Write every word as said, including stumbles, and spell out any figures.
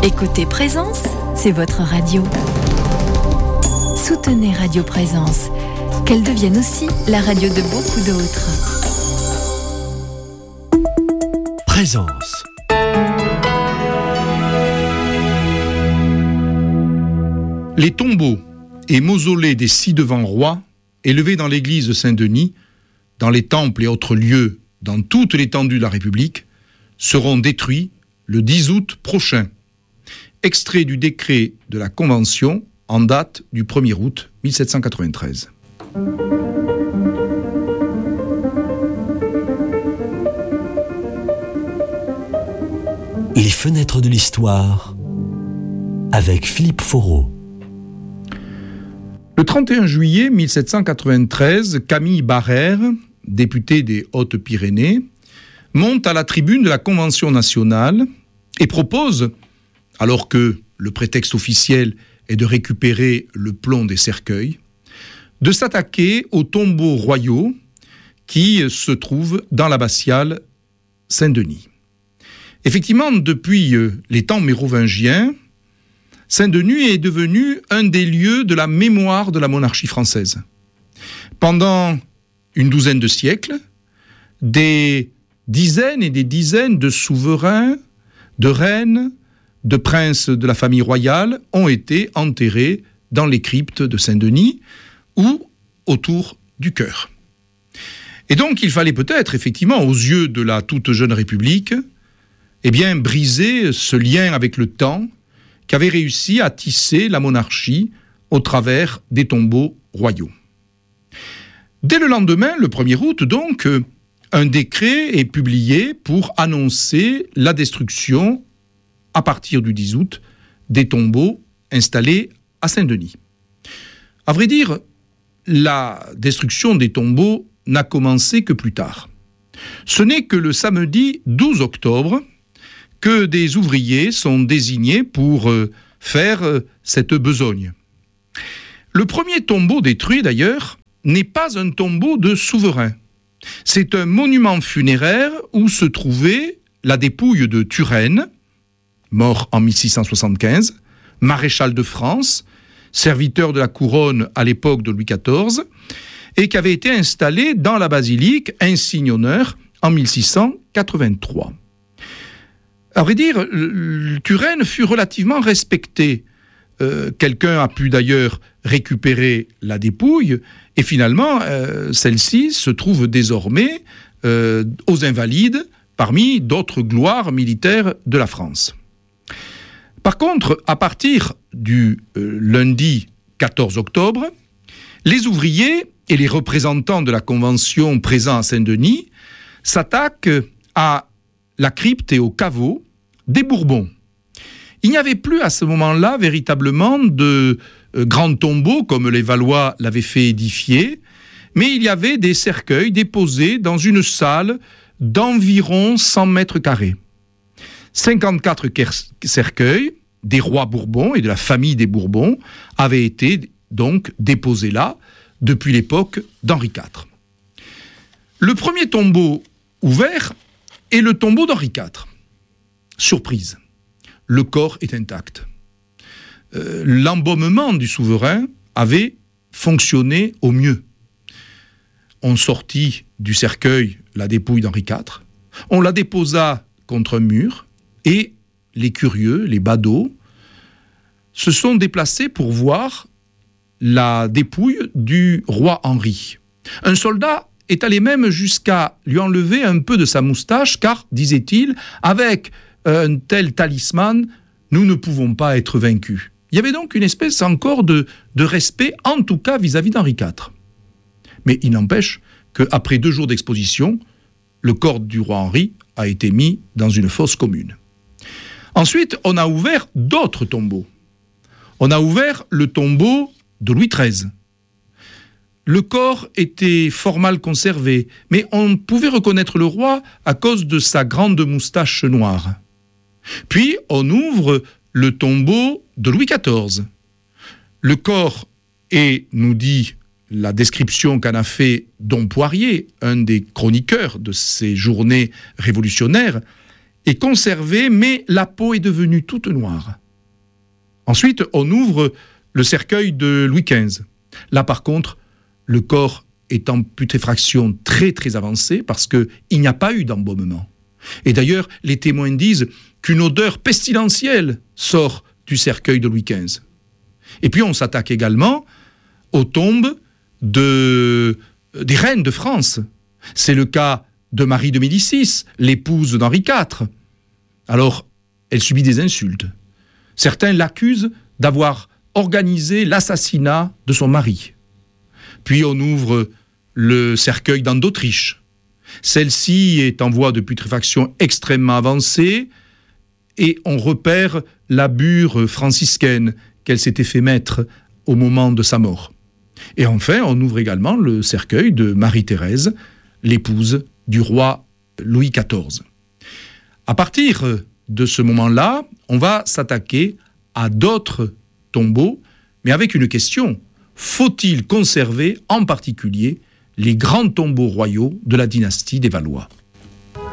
Écoutez Présence, c'est votre radio. Soutenez Radio Présence, qu'elle devienne aussi la radio de beaucoup d'autres. Présence. Les tombeaux et mausolées des ci-devant rois, élevés dans l'église de Saint-Denis, dans les temples et autres lieux dans toute l'étendue de la République, seront détruits le dix août prochain. Extrait du décret de la Convention en date du premier août mille sept cent quatre-vingt-treize. Les fenêtres de l'histoire avec Philippe Foreau. Le trente et un juillet mille sept cent quatre-vingt-treize, Camille Barrère, député des Hautes-Pyrénées, monte à la tribune de la Convention nationale et propose, alors que le prétexte officiel est de récupérer le plomb des cercueils, de s'attaquer aux tombeaux royaux qui se trouvent dans l'abbatiale Saint-Denis. Effectivement, depuis les temps mérovingiens, Saint-Denis est devenu un des lieux de la mémoire de la monarchie française. Pendant une douzaine de siècles, des dizaines et des dizaines de souverains, de reines, de princes de la famille royale ont été enterrés dans les cryptes de Saint-Denis ou autour du chœur. Et donc, il fallait peut-être, effectivement, aux yeux de la toute jeune République, eh bien, briser ce lien avec le temps qu'avait réussi à tisser la monarchie au travers des tombeaux royaux. Dès le lendemain, le premier août, donc, un décret est publié pour annoncer la destruction, à partir du dix août, des tombeaux installés à Saint-Denis. À vrai dire, la destruction des tombeaux n'a commencé que plus tard. Ce n'est que le samedi douze octobre que des ouvriers sont désignés pour faire cette besogne. Le premier tombeau détruit, d'ailleurs, n'est pas un tombeau de souverain. C'est un monument funéraire où se trouvait la dépouille de Turenne, mort en mille six cent soixante-quinze, maréchal de France, serviteur de la couronne à l'époque de Louis quatorze, et qui avait été installé dans la basilique insigne honneur en mille six cent quatre-vingt-trois. À vrai dire, Turenne fut relativement respecté. Euh, quelqu'un a pu d'ailleurs récupérer la dépouille, et finalement, euh, celle-ci se trouve désormais euh, aux Invalides, parmi d'autres gloires militaires de la France. Par contre, à partir du euh, lundi quatorze octobre, les ouvriers et les représentants de la Convention présents à Saint-Denis s'attaquent à la crypte et au caveau des Bourbons. Il n'y avait plus à ce moment-là véritablement de euh, grands tombeaux comme les Valois l'avaient fait édifier, mais il y avait des cercueils déposés dans une salle d'environ cent mètres carrés. cinquante-quatre cercueils des rois Bourbons et de la famille des Bourbons avaient été donc déposés là depuis l'époque d'Henri quatre. Le premier tombeau ouvert est le tombeau d'Henri quatre. Surprise, le corps est intact. Euh, l'embaumement du souverain avait fonctionné au mieux. On sortit du cercueil la dépouille d'Henri quatre, on la déposa contre un mur, et les curieux, les badauds, se sont déplacés pour voir la dépouille du roi Henri. Un soldat est allé même jusqu'à lui enlever un peu de sa moustache, car, disait-il, avec un tel talisman, nous ne pouvons pas être vaincus. Il y avait donc une espèce encore de, de respect, en tout cas vis-à-vis d'Henri quatre. Mais il n'empêche qu'après deux jours d'exposition, le corps du roi Henri a été mis dans une fosse commune. Ensuite, on a ouvert d'autres tombeaux. On a ouvert le tombeau de Louis treize. Le corps était fort mal conservé, mais on pouvait reconnaître le roi à cause de sa grande moustache noire. Puis, on ouvre le tombeau de Louis quatorze. Le corps est, nous dit la description qu'en a fait Dom Poirier, un des chroniqueurs de ces journées révolutionnaires, est conservée, mais la peau est devenue toute noire. Ensuite, on ouvre le cercueil de Louis quinze. Là, par contre, le corps est en putréfaction très très avancée parce qu'il n'y a pas eu d'embaumement. Et d'ailleurs, les témoins disent qu'une odeur pestilentielle sort du cercueil de Louis quinze. Et puis on s'attaque également aux tombes de, des reines de France. C'est le cas de Marie de Médicis, l'épouse d'Henri quatre. Alors, elle subit des insultes. Certains l'accusent d'avoir organisé l'assassinat de son mari. Puis on ouvre le cercueil d'Anne d'Autriche. Celle-ci est en voie de putréfaction extrêmement avancée et on repère la bure franciscaine qu'elle s'était fait mettre au moment de sa mort. Et enfin, on ouvre également le cercueil de Marie-Thérèse, l'épouse du roi Louis quatorze. À partir de ce moment-là, on va s'attaquer à d'autres tombeaux, mais avec une question. Faut-il conserver en particulier les grands tombeaux royaux de la dynastie des Valois ?